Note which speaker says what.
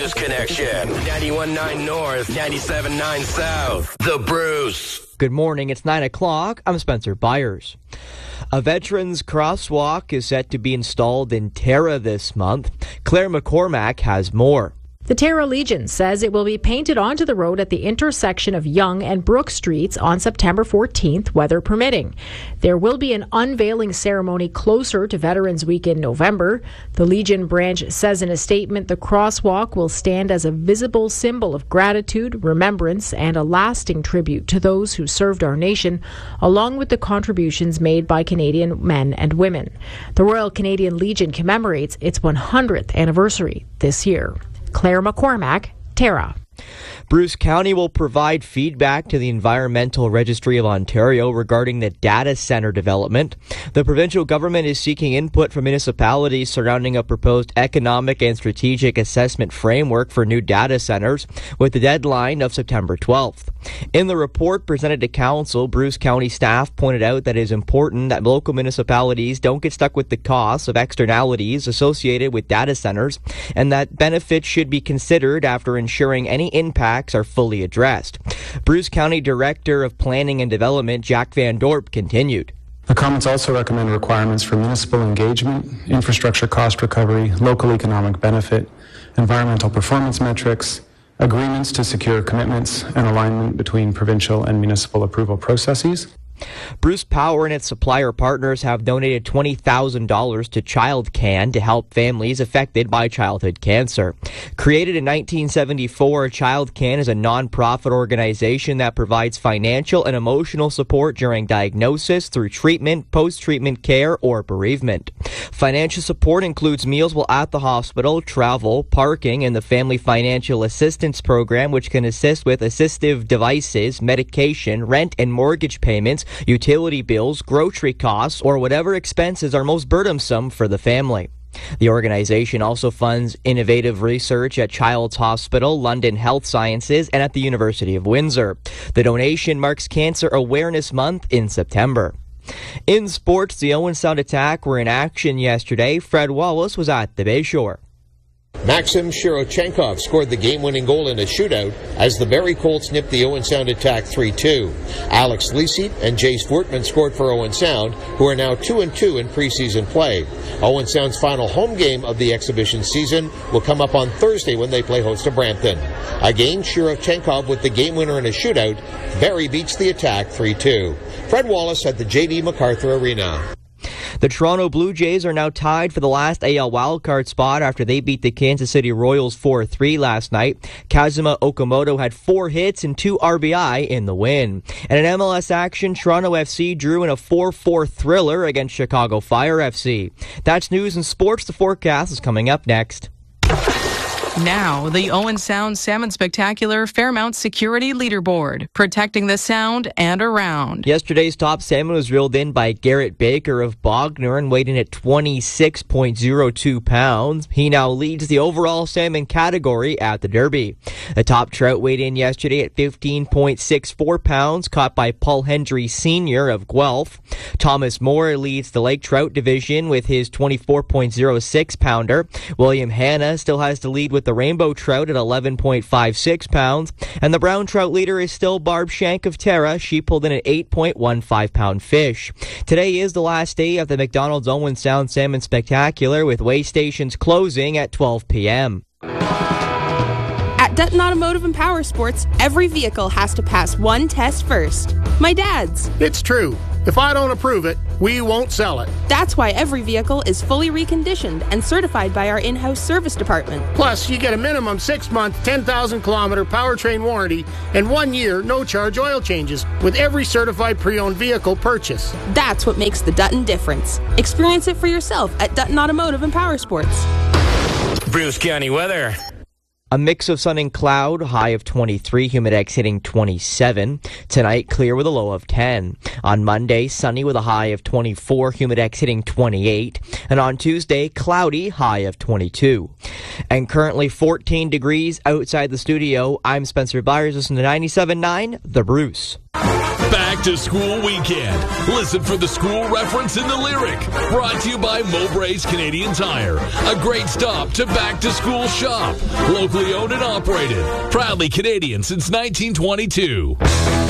Speaker 1: Bruce Connection. 91.9 North, 97.9 South. The Bruce.
Speaker 2: Good morning. It's 9 o'clock. I'm Spencer Byers. A veterans crosswalk is set to be installed in Tara this month. Claire McCormack has more.
Speaker 3: The Tara Legion says it will be painted onto the road at the intersection of Yonge and Brook Streets on September 14th, weather permitting. There will be an unveiling ceremony closer to Veterans Week in November. The Legion branch says in a statement the crosswalk will stand as a visible symbol of gratitude, remembrance, and a lasting tribute to those who served our nation, along with the contributions made by Canadian men and women. The Royal Canadian Legion commemorates its 100th anniversary this year. Claire McCormack, Tara.
Speaker 2: Bruce County will provide feedback to the Environmental Registry of Ontario regarding the data center development. The provincial government is seeking input from municipalities surrounding a proposed economic and strategic assessment framework for new data centers, with the deadline of September 12th. In the report presented to Council, Bruce County staff pointed out that it is important that local municipalities don't get stuck with the costs of externalities associated with data centers, and that benefits should be considered after ensuring any impacts are fully addressed. Bruce County Director of Planning and Development Jack Van Dorp continued.
Speaker 4: The comments also recommend requirements for municipal engagement, infrastructure cost recovery, local economic benefit, environmental performance metrics, agreements to secure commitments, and alignment between provincial and municipal approval processes.
Speaker 2: Bruce Power and its supplier partners have donated $20,000 to ChildCan to help families affected by childhood cancer. Created in 1974, ChildCan is a non-profit organization that provides financial and emotional support during diagnosis, through treatment, post-treatment care, or bereavement. Financial support includes meals while at the hospital, travel, parking, and the Family Financial Assistance Program, which can assist with assistive devices, medication, rent and mortgage payments, utility bills, grocery costs, or whatever expenses are most burdensome for the family. The organization also funds innovative research at Child's Hospital, London Health Sciences, and at the University of Windsor. The donation marks Cancer Awareness Month in September. In sports, the Owen Sound Attack were in action yesterday. Fred Wallace was at the Bayshore.
Speaker 5: Maxim Shirochenkov scored the game-winning goal in a shootout as the Barrie Colts nipped the Owen Sound Attack 3-2. Alex Lisi and Jace Fortman scored for Owen Sound, who are now 2-2 in preseason play. Owen Sound's final home game of the exhibition season will come up on Thursday when they play host to Brampton. Again, Shirochenkov with the game winner in a shootout. Barrie beats the Attack 3-2. Fred Wallace at the J.D. MacArthur Arena.
Speaker 2: The Toronto Blue Jays are now tied for the last AL wildcard spot after they beat the Kansas City Royals 4-3 last night. Kazuma Okamoto had 4 hits and 2 RBI in the win. And in MLS action, Toronto FC drew in a 4-4 thriller against Chicago Fire FC. That's news and sports. The forecast is coming up next.
Speaker 6: Now, the Owen Sound Salmon Spectacular Fairmount Security Leaderboard, protecting the Sound and around.
Speaker 2: Yesterday's top salmon was reeled in by Garrett Baker of Bognor and weighed in at 26.02 pounds. He now leads the overall salmon category at the Derby. The top trout weighed in yesterday at 15.64 pounds, caught by Paul Hendry Sr. of Guelph. Thomas Moore leads the lake trout division with his 24.06 pounder. William Hanna still has to lead with the rainbow trout at 11.56 pounds, and the brown trout leader is still Barb Shank of Tara. She pulled in an 8.15 pound fish. Today is the last day of the McDonald's Owen Sound Salmon Spectacular, with weigh stations closing at 12 p.m.
Speaker 7: At Dutton Automotive and Power Sports, every vehicle has to pass one test first. My dad's.
Speaker 8: It's true. If I don't approve it, we won't sell it.
Speaker 7: That's why every vehicle is fully reconditioned and certified by our in-house service department.
Speaker 8: Plus, you get a minimum 6-month, 10,000-kilometer powertrain warranty and 1 year no-charge oil changes with every certified pre-owned vehicle purchase.
Speaker 7: That's what makes the Dutton difference. Experience it for yourself at Dutton Automotive and Power Sports.
Speaker 1: Bruce County weather.
Speaker 2: A mix of sun and cloud, high of 23, humidex hitting 27. Tonight, clear with a low of 10. On Monday, sunny with a high of 24, humidex hitting 28. And on Tuesday, cloudy, high of 22. And currently 14 degrees outside the studio. I'm Spencer Byers, listening to 97.9, The Bruce.
Speaker 1: Back
Speaker 9: to school weekend. Listen for the school reference in the lyric. Brought to you by Mowbray's Canadian Tire. A great stop to back to school shop. Locally owned and operated. Proudly Canadian since 1922.